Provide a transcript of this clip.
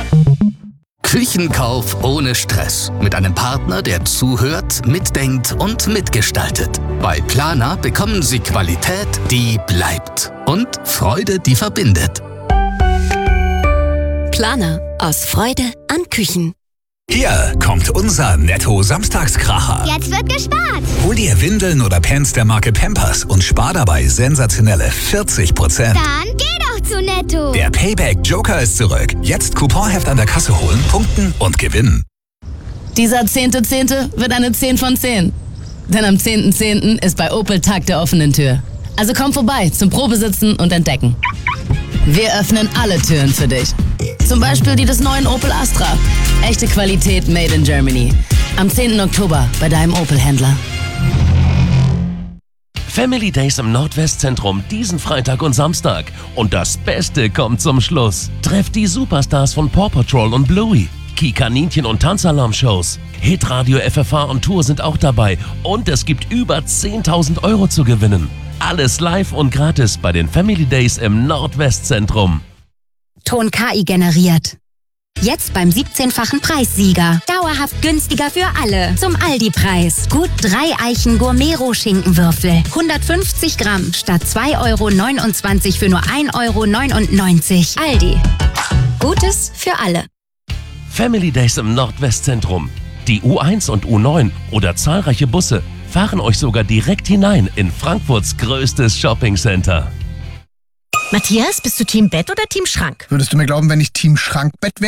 Küchenkauf ohne Stress. Mit einem Partner, der zuhört, mitdenkt und mitgestaltet. Bei Planer bekommen Sie Qualität, die bleibt. Und Freude, die verbindet. Planer. Aus Freude an Küchen. Hier kommt unser Netto-Samstagskracher. Jetzt wird gespart. Hol dir Windeln oder Pants der Marke Pampers und spar dabei sensationelle 40%. Dann geh doch zu Netto. Der Payback-Joker ist zurück. Jetzt Couponheft an der Kasse holen, punkten und gewinnen. Dieser 10.10. wird eine 10 von 10. Denn am 10.10. ist bei Opel Tag der offenen Tür. Also komm vorbei zum Probesitzen und Entdecken. Wir öffnen alle Türen für dich. Zum Beispiel die des neuen Opel Astra. Echte Qualität made in Germany. Am 10. Oktober bei deinem Opel-Händler. Family Days im Nordwestzentrum diesen Freitag und Samstag. Und das Beste kommt zum Schluss. Trefft die Superstars von Paw Patrol und Bluey. Kaninchen und Tanzalarm-Shows. Hitradio FFH und Tour sind auch dabei. Und es gibt über 10.000 Euro zu gewinnen. Alles live und gratis bei den Family Days im Nordwestzentrum. Ton KI generiert. Jetzt beim 17-fachen Preissieger. Dauerhaft günstiger für alle. Zum Aldi-Preis. Gut 3 Eichen Gourmet-Schinkenwürfel. 150 Gramm statt 2,29 € für nur 1,99 €. Aldi. Gutes für alle. Family Days im Nordwestzentrum. Die U1 und U9 oder zahlreiche Busse fahren euch sogar direkt hinein in Frankfurts größtes Shoppingcenter. Matthias, bist du Team Bett oder Team Schrank? Würdest du mir glauben, wenn ich Team Schrankbett wäre?